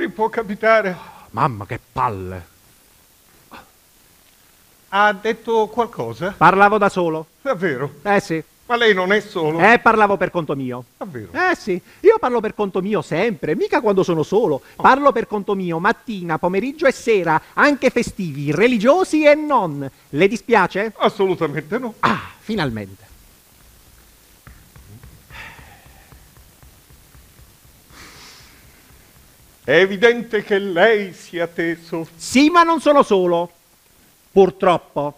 può capitare. Mamma, che palle. Ha detto qualcosa? Parlavo da solo. Davvero? Sì. Ma lei non è solo? Parlavo per conto mio. Davvero? Sì, io parlo per conto mio sempre, mica quando sono solo. Parlo per conto mio mattina, pomeriggio e sera, anche festivi, religiosi e non. Le dispiace? Assolutamente no. Ah, finalmente. È evidente che lei sia teso. Sì, ma non sono solo. Purtroppo.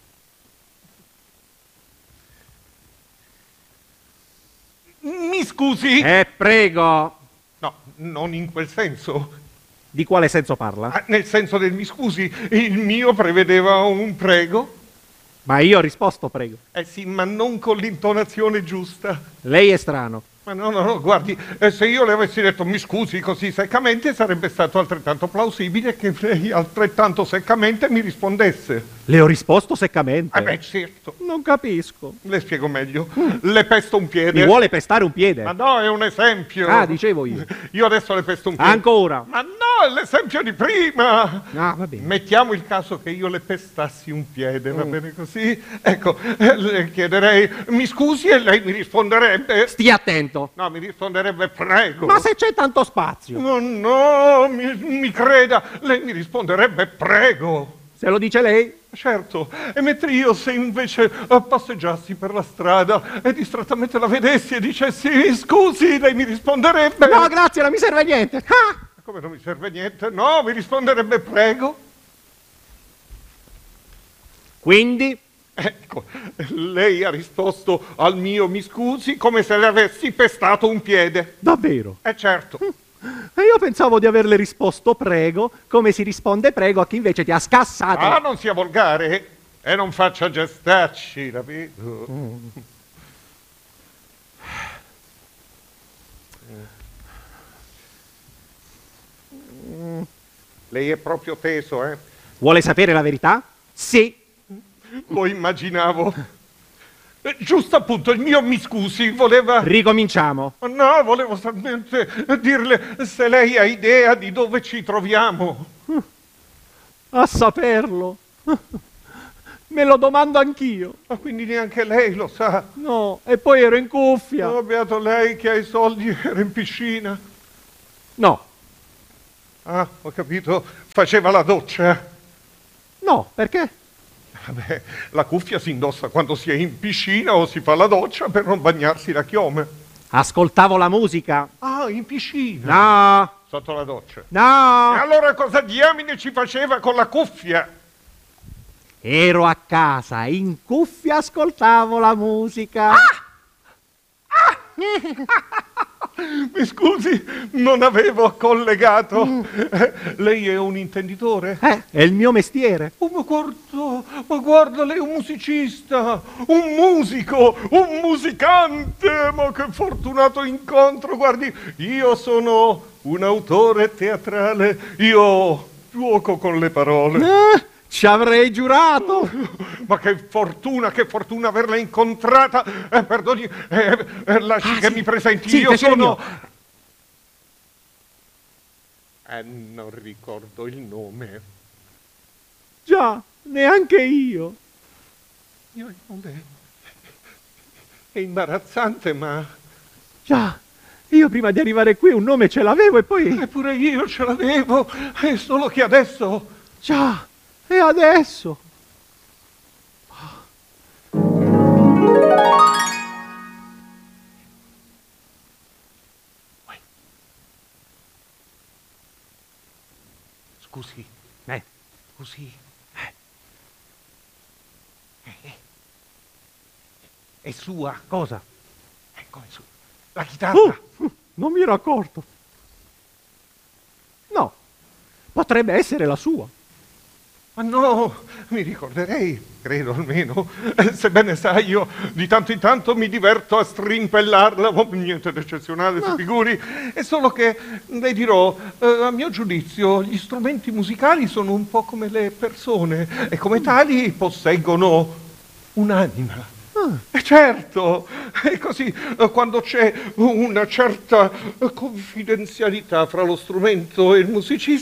Mi scusi? Prego. No, non in quel senso. Di quale senso parla? Nel senso del mi scusi, il mio prevedeva un prego. Ma io ho risposto prego. Sì, ma non con l'intonazione giusta. Lei è strano. Ma no, guardi, se io le avessi detto mi scusi così seccamente, sarebbe stato altrettanto plausibile che lei altrettanto seccamente mi rispondesse. Le ho risposto seccamente. Beh, certo. Non capisco. Le spiego meglio. Le pesto un piede. Mi vuole pestare un piede? Ma no, è un esempio. Ah, dicevo io. Io adesso le pesto un piede. Ancora? Ma no, è l'esempio di prima. Ah, va bene. Mettiamo il caso che io le pestassi un piede, va bene così? Ecco, le chiederei mi scusi e lei mi risponderebbe... Stia attento. No, mi risponderebbe prego. Ma se c'è tanto spazio? No, mi creda, lei mi risponderebbe prego. Se lo dice lei? Certo, e mentre io se invece passeggiassi per la strada e distrattamente la vedessi e dicessi scusi, lei mi risponderebbe... No, grazie, non mi serve niente. Ah! Come non mi serve niente? No, mi risponderebbe prego. Quindi? Ecco, lei ha risposto al mio mi scusi come se le avessi pestato un piede. Davvero? Certo. E io pensavo di averle risposto prego, come si risponde prego a chi invece ti ha scassato. Ah, non sia volgare e non faccia gestacci, capito? Lei è proprio teso, eh? Vuole sapere la verità? Sì. Lo immaginavo. Giusto appunto, il mio mi scusi, voleva... Ricominciamo. No, volevo solamente dirle se lei ha idea di dove ci troviamo. A saperlo. Me lo domando anch'io. Ma quindi neanche lei lo sa? No, e poi ero in cuffia. Oh, beato lei che ha i soldi, era in piscina. No. Ah, ho capito, faceva la doccia. No, perché? Vabbè, la cuffia si indossa quando si è in piscina o si fa la doccia per non bagnarsi la chiome. Ascoltavo la musica. Ah, in piscina? No. Sotto la doccia? No. E allora cosa diamine ci faceva con la cuffia? Ero a casa, in cuffia ascoltavo la musica. Mi scusi, non avevo collegato. Lei è un intenditore? È il mio mestiere. Oh, ma guarda, lei è un musicista, un musico, un musicante. Ma che fortunato incontro. Guardi, io sono un autore teatrale, io giuoco con le parole. Ci avrei giurato. Ma che fortuna averla incontrata. Perdoni, lasci che mi presenti. Sì, io sono... Mio. Non ricordo il nome. Già, neanche io. Io il nome... È imbarazzante, ma... Già, io prima di arrivare qui un nome ce l'avevo e poi... Eppure io ce l'avevo, è solo che adesso... Già, e adesso? Scusi. Scusi. È sua. Cosa? Ecco, è sua. La chitarra. Non mi ero accorto. No, potrebbe essere la sua. Ma no, mi ricorderei, credo almeno. Sebbene sai, io di tanto in tanto mi diverto a strimpellarla, niente di eccezionale, si figuri. È solo che, le dirò, a mio giudizio, gli strumenti musicali sono un po' come le persone e come tali posseggono un'anima. Certo, è così, quando c'è una certa confidenzialità fra lo strumento e il musicista,